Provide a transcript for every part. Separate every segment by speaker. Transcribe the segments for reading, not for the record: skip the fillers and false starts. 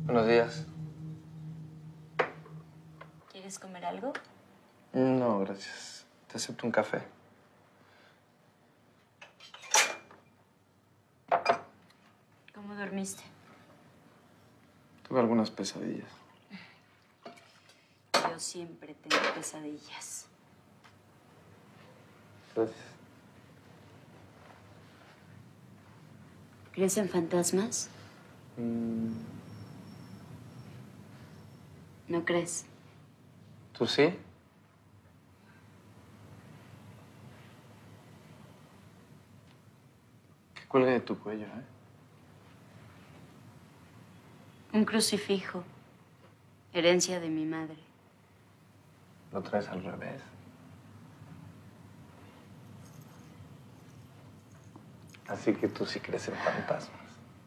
Speaker 1: Buenos días.
Speaker 2: ¿Quieres comer algo?
Speaker 1: No, gracias. Te acepto un café.
Speaker 2: ¿Cómo dormiste?
Speaker 1: Tuve algunas pesadillas.
Speaker 2: Yo siempre tengo pesadillas.
Speaker 1: Gracias.
Speaker 2: ¿Crees en fantasmas? ¿No crees?
Speaker 1: ¿Tú sí? Que cuelgue de tu cuello, ¿eh?
Speaker 2: Un crucifijo. Herencia de mi madre.
Speaker 1: Lo traes al revés. Así que tú sí crees en fantasmas.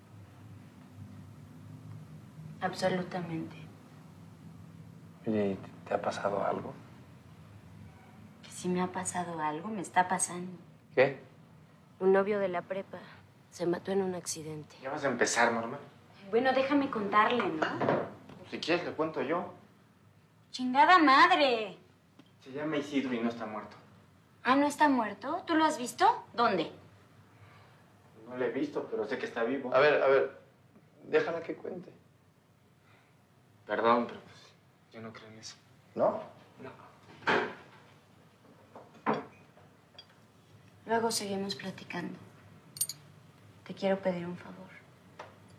Speaker 2: Absolutamente.
Speaker 1: Oye, ¿y te ha pasado algo?
Speaker 2: Que si me ha pasado algo, me está pasando.
Speaker 1: ¿Qué?
Speaker 2: Un novio de la prepa se mató en un accidente.
Speaker 1: Ya vas a empezar, Norma.
Speaker 2: Bueno, déjame contarle, ¿no?
Speaker 1: Si quieres, le cuento yo.
Speaker 2: ¡Chingada madre!
Speaker 1: Se llama Isidro y no está muerto.
Speaker 2: Ah, ¿no está muerto? ¿Tú lo has visto? ¿Dónde?
Speaker 1: No lo he visto, pero sé que está vivo. A ver. Déjala que cuente. Perdón, pero pues yo no creo en eso. ¿No? No.
Speaker 2: Luego seguimos platicando. Te quiero pedir un favor.